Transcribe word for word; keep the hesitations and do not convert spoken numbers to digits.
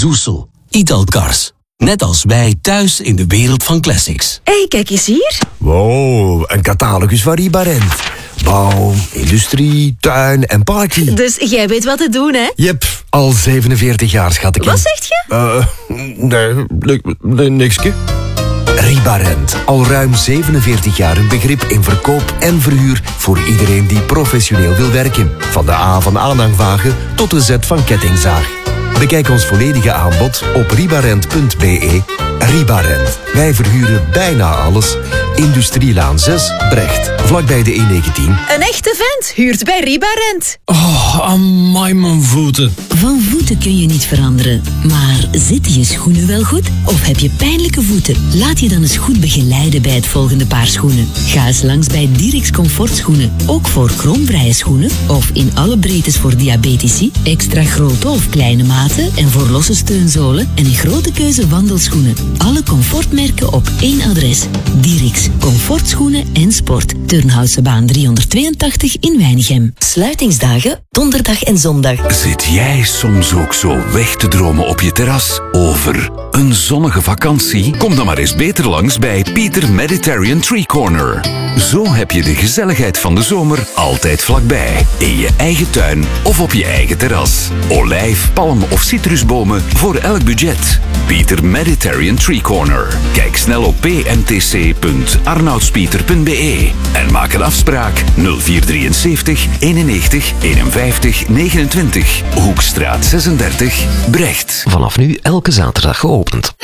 Zoesel. Italcars. Net als wij thuis in de wereld van classics. Hé, hey, kijk eens hier. Wow, een catalogus van Ribarent. Bouw, industrie, tuin en party. Dus jij weet wat te doen, hè? Jep, al zevenenveertig jaar, schat ik. Wat zeg je? Uh, nee, nee, nee, nikske. Ribarent. Al ruim zevenenveertig jaar een begrip in verkoop en verhuur voor iedereen die professioneel wil werken. Van de A van aanhangwagen tot de Z van kettingzaag. Bekijk ons volledige aanbod op ribarent punt b e. Ribarent. Wij verhuren bijna alles. Industrielaan zes, Brecht. Vlakbij de E negentien. Een echte vent huurt bij Ribarent. Oh, amai mijn voeten. Van voeten kun je niet veranderen. Maar zitten je schoenen wel goed? Of heb je pijnlijke voeten? Laat je dan eens goed begeleiden bij het volgende paar schoenen. Ga eens langs bij Dirix Comfortschoenen. Ook voor kromvrije schoenen. Of in alle breedtes voor diabetici. Extra grote of kleine maten. En voor losse steunzolen. En een grote keuze wandelschoenen. Alle comfortmerken op één adres. Dirix Comfortschoenen en Sport. Turnhousebaan driehonderdtweeëntachtig in Weinigem. Sluitingsdagen, donderdag en zondag. Zit jij soms ook zo weg te dromen op je terras over een zonnige vakantie? Kom dan maar eens beter langs bij Pieter Mediterranean Tree Corner. Zo heb je de gezelligheid van de zomer altijd vlakbij. In je eigen tuin of op je eigen terras. Olijf, palm of citrusbomen voor elk budget. Pieter Mediterranean Tree Corner. Kijk snel op p m t c punt arnoudspieter punt b e en maak een afspraak nul vier drieënzeventig eenennegentig eenenvijftig negenentwintig. Hoekstraat zesendertig, Brecht. Vanaf nu elke zaterdag geopend.